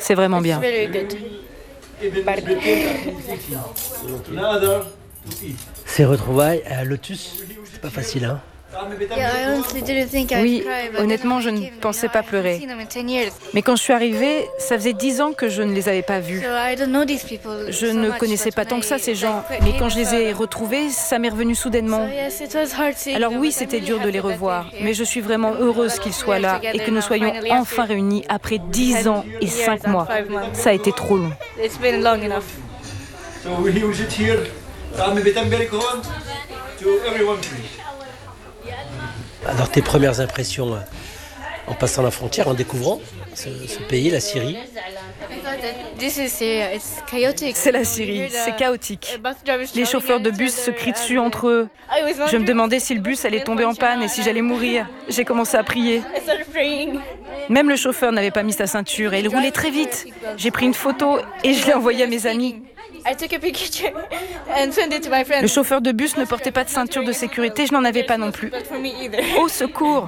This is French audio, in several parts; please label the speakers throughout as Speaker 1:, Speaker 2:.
Speaker 1: C'est vraiment bien.
Speaker 2: Ces retrouvailles à Lotus, c'est pas facile, hein?
Speaker 1: Oui, honnêtement, je ne pensais pas pleurer. Mais quand je suis arrivée, ça faisait 10 ans que je ne les avais pas vus. Je ne connaissais pas tant que ça ces gens, mais quand je les ai retrouvés, ça m'est revenu soudainement. Alors oui, c'était dur de les revoir, mais je suis vraiment heureuse qu'ils soient là et que nous soyons enfin réunis après 10 ans et 5 mois. Ça a été trop long.
Speaker 2: Alors tes premières impressions en passant la frontière, en découvrant ce pays, la Syrie?
Speaker 1: C'est la Syrie, c'est chaotique. Les chauffeurs de bus se crient dessus entre eux. Je me demandais si le bus allait tomber en panne et si j'allais mourir. J'ai commencé à prier. Même le chauffeur n'avait pas mis sa ceinture et il roulait très vite. J'ai pris une photo et je l'ai envoyée à mes amis. Le chauffeur de bus ne portait pas de ceinture de sécurité, je n'en avais pas non plus. Au secours!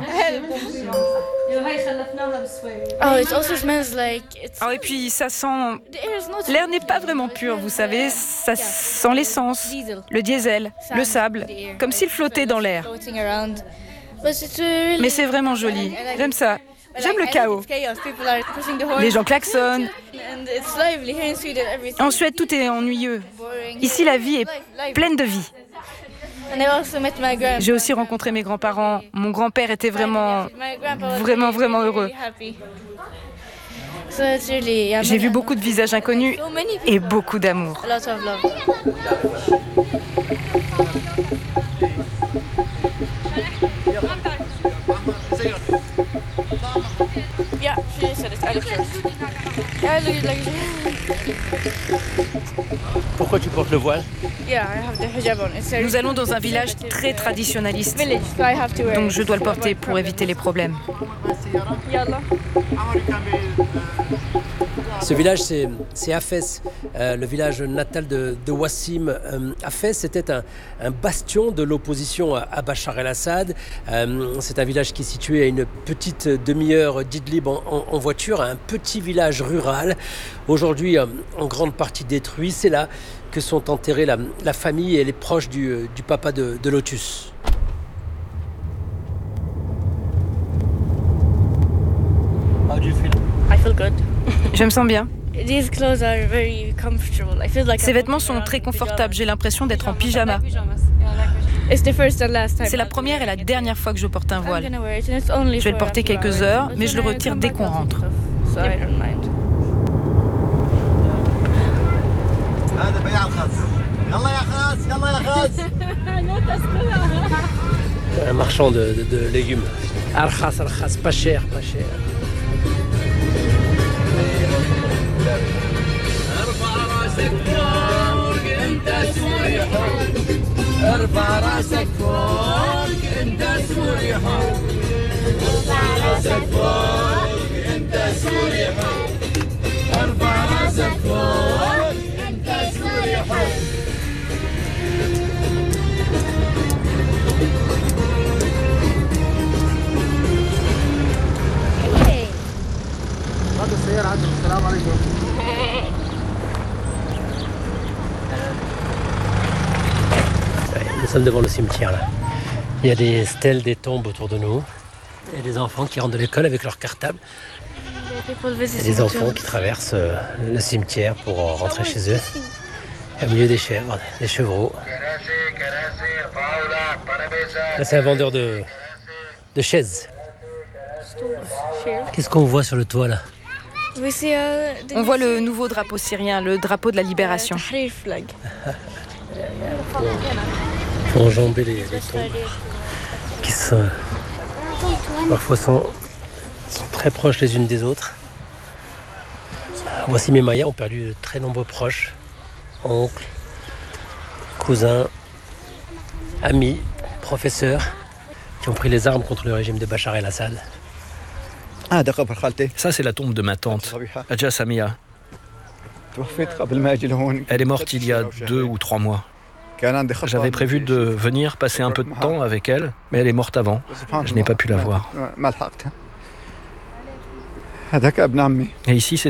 Speaker 1: Et puis ça sent... L'air n'est pas vraiment pur, vous savez, ça sent l'essence, le diesel, le sable, comme s'il flottait dans l'air. Mais c'est vraiment joli, j'aime ça. J'aime le chaos. Les gens klaxonnent. En Suède, tout est ennuyeux. Ici, la vie est pleine de vie. J'ai aussi rencontré mes grands-parents. Mon grand-père était vraiment heureux. J'ai vu beaucoup de visages inconnus et beaucoup d'amour.
Speaker 2: Pourquoi tu portes le voile?
Speaker 1: Nous allons dans un village très traditionnaliste, donc je dois le porter pour éviter les problèmes.
Speaker 2: Ce village, c'est Hafez, le village natal de Wassim. Hafez, c'était un bastion de l'opposition à Bachar el-Assad. C'est un village qui est situé à une petite demi-heure d'Idlib en voiture, un petit village rural, aujourd'hui en grande partie détruit. C'est là que sont enterrés la famille et les proches du papa de Lotus. How do you feel?
Speaker 3: I feel good.
Speaker 1: Je me sens bien.
Speaker 3: Ces
Speaker 1: Ces vêtements sont très confortables, j'ai l'impression d'être en pyjama. C'est la première et la dernière fois que je porte un voile. Je vais le porter quelques heures, mais je le retire dès qu'on rentre.
Speaker 2: Un marchand de légumes. Arkhas, pas cher, pas cher. ارفع راسك فوق انت سوري حر ارفع راسك فوق انت سوري حر ارفع راسك فوق انت سوري حر هذا السيارة عندكم السلام عليكم. Nous sommes devant le cimetière là. Il y a des stèles, des tombes autour de nous. Il y a des enfants qui rentrent de l'école avec leur cartable. Il y a des enfants qui traversent le cimetière pour rentrer chez eux. Au milieu des chèvres, des chevreaux. Là, c'est un vendeur de chaises. Qu'est-ce qu'on voit sur le toit là?
Speaker 1: On voit le nouveau drapeau syrien, le drapeau de la libération.
Speaker 2: Pour enjamber les tombes qui sont, parfois sont très proches les unes des autres. Wassim et Maya ont perdu de très nombreux proches, oncles, cousins, amis, professeurs qui ont pris les armes contre le régime de Bachar el-Assad.
Speaker 4: Ça, c'est la tombe de ma tante, Hadja Samia. Elle est morte il y a 2 ou 3 mois. J'avais prévu de venir passer un peu de temps avec elle, mais elle est morte avant. Je n'ai pas pu la voir. Et ici, c'est